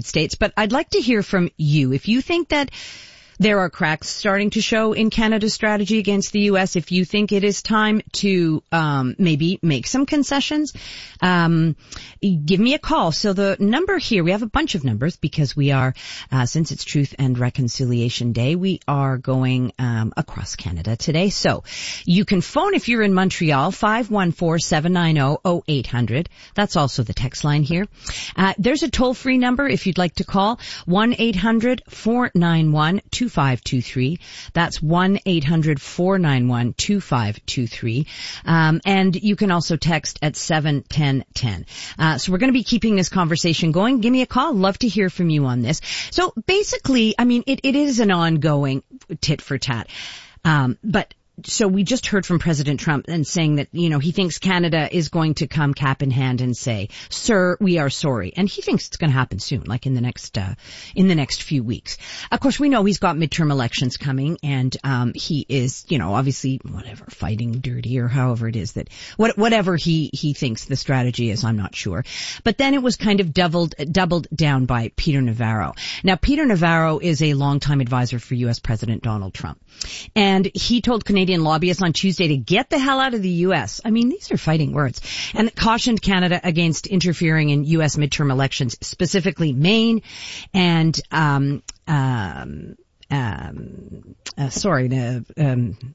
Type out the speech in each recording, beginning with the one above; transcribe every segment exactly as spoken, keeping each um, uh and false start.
States. But I'd like to hear from you. If you think that there are cracks starting to show in Canada's strategy against the U S, if you think it is time to um maybe make some concessions, um give me a call. So the number here, we have a bunch of numbers because we are, uh since it's Truth and Reconciliation Day, we are going um across Canada today. So you can phone if you're in Montreal, five one four, seven nine zero, zero eight hundred. That's also the text line here. Uh There's a toll-free number if you'd like to call, one eight hundred, four nine one, two five two three. That's one eight hundred, four nine one, two five two three. Um, and you can also text at seven ten ten. Uh, so we're going to be keeping this conversation going. Give me a call. Love to hear from you on this. So basically, I mean, it, it is an ongoing tit for tat. Um, but so we just heard from President Trump and saying that, you know, he thinks Canada is going to come cap in hand and say, sir, we are sorry. And he thinks it's going to happen soon, like in the next, uh, in the next few weeks. Of course, we know he's got midterm elections coming and, um, he is, you know, obviously, whatever, fighting dirty or however it is that, what, whatever he, he thinks the strategy is, I'm not sure. But then it was kind of doubled, doubled down by Peter Navarro. Now, Peter Navarro is a longtime advisor for U S President Donald Trump. And he told Canadian lobbyists on Tuesday to get the hell out of the U S. I mean, these are fighting words. And cautioned Canada against interfering in U S midterm elections, specifically Maine and, um, um, um, uh, sorry, the, um,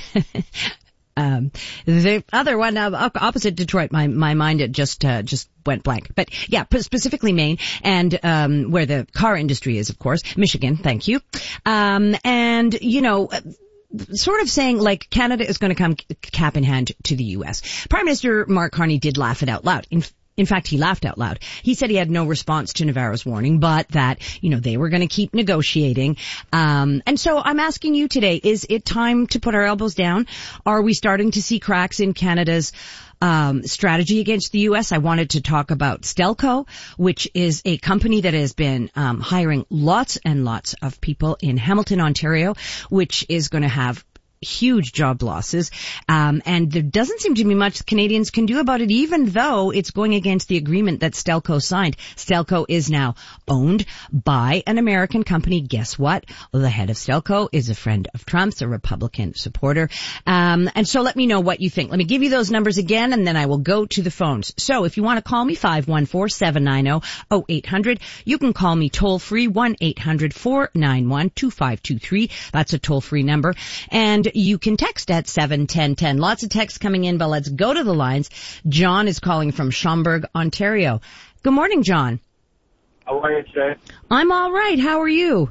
Um, the other one, uh, opposite Detroit, my, my mind, it just, uh, just went blank. But yeah, specifically Maine and, um, where the car industry is, of course. Michigan, thank you. Um, and, you know, sort of saying like Canada is going to come cap in hand to the U S. Prime Minister Mark Carney did laugh it out loud. In In fact, he laughed out loud. He said he had no response to Navarro's warning, but that, you know, they were going to keep negotiating. Um, and so I'm asking you today, is it time to put our elbows down? Are we starting to see cracks in Canada's um strategy against the U S? I wanted to talk about Stelco, which is a company that has been um hiring lots and lots of people in Hamilton, Ontario, which is going to have huge job losses, um, and there doesn't seem to be much Canadians can do about it, even though it's going against the agreement that Stelco signed. Stelco is now owned by an American company. Guess what? Well, the head of Stelco is a friend of Trump's, a Republican supporter. Um, and so let me know what you think. Let me give you those numbers again, and then I will go to the phones. So if you want to call me, five one four, seven nine zero, zero eight hundred. You can call me toll free, one eight hundred, four nine one, two five two three. That's a toll free number. And you can text at seven ten ten. Lots of texts coming in, but let's go to the lines. John is calling from Schaumburg, Ontario. Good morning, John. How are you today? I'm all right. How are you?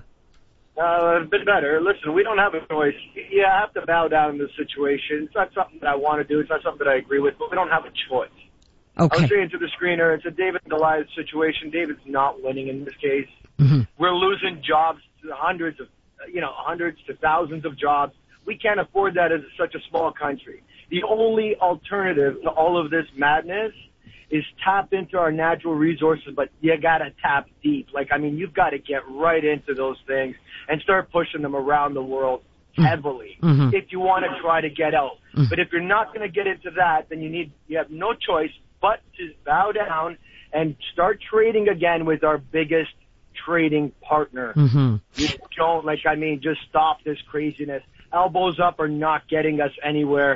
Uh, a bit better. Listen, we don't have a choice. Yeah, I have to bow down in this situation. It's not something that I want to do. It's not something that I agree with, but we don't have a choice. Okay. I'll straight into the screener. It's a David and Goliath situation. David's not winning in this case. Mm-hmm. We're losing jobs, to hundreds of, you know, hundreds to thousands of jobs. We can't afford that as such a small country. The only alternative to all of this madness is tap into our natural resources, but you gotta tap deep. Like, I mean, you've got to get right into those things and start pushing them around the world heavily mm-hmm. if you want to try to get out. Mm-hmm. But if you're not going to get into that, then you need, you have no choice but to bow down and start trading again with our biggest trading partner. Mm-hmm. You don't, like, I mean, just stop this craziness. Elbows up are not getting us anywhere.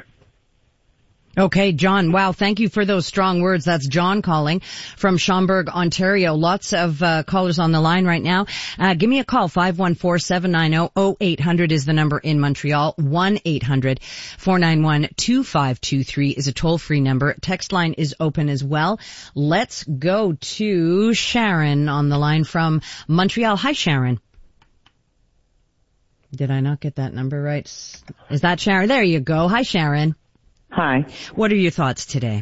Okay, John. Wow, thank you for those strong words. That's John calling from Schaumburg, Ontario. Lots of uh, callers on the line right now. Uh, give me a call. five one four, seven nine zero, zero eight hundred is the number in Montreal. one eight hundred, four nine one, two five two three is a toll-free number. Text line is open as well. Let's go to Sharon on the line from Montreal. Hi, Sharon. Did I not get that number right? Is that Sharon? There you go. Hi, Sharon. Hi. What are your thoughts today?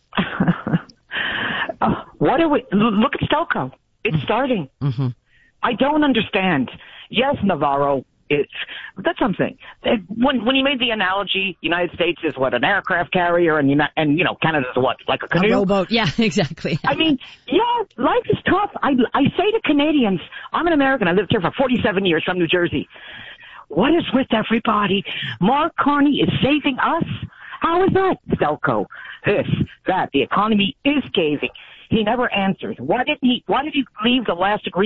uh, what are we? Look at Stelco. It's starting. Mm-hmm. I don't understand. Yes, Navarro. It's that's something. When when you made the analogy, United States is what, an aircraft carrier, and and you know Canada's what, like a canoe? A rowboat. Yeah, exactly. I mean, yeah, life is tough. I I say to Canadians, I'm an American. I lived here for forty-seven years from New Jersey. What is with everybody? Mark Carney is saving us. How is that? Stelco, this, that. The economy is caving. He never answers. Why didn't he? Why did he leave the last agreement?